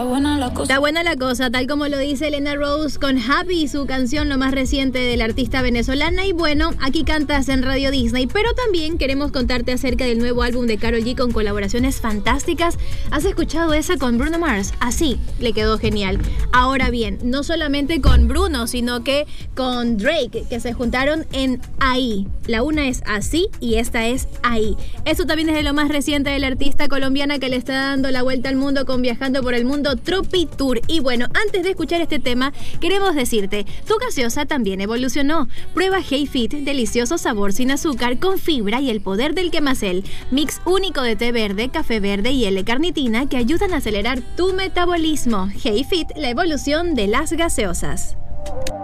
Está buena la cosa. Está buena la cosa, tal como lo dice Elena Rose con Happy, su canción lo más reciente de la artista venezolana. Y bueno, aquí cantas en Radio Disney, pero también queremos contarte acerca del nuevo álbum de Karol G con colaboraciones fantásticas. ¿Has escuchado esa con Bruno Mars? Así, le quedó genial. Ahora bien, no solamente con Bruno, sino que con Drake, que se juntaron en Ahí. La una es Así y esta es Ahí. Eso también es de lo más reciente de la artista colombiana que le está dando la vuelta al mundo con Viajando por el Mundo Tropi Tour. Y bueno, antes de escuchar este tema, queremos decirte, tu gaseosa también evolucionó. Prueba Hey Fit, delicioso sabor sin azúcar, con fibra y el poder del quemacel. Mix único de té verde, café verde y L-carnitina que ayudan a acelerar tu metabolismo. Hey Fit, la evolución de las gaseosas.